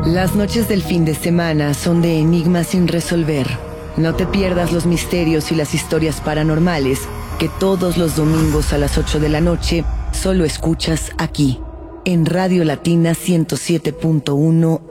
Las noches del fin de semana son de enigmas sin resolver. No te pierdas los misterios y las historias paranormales que todos los domingos a las 8 de la noche solo escuchas aquí, en Radio Latina 107.1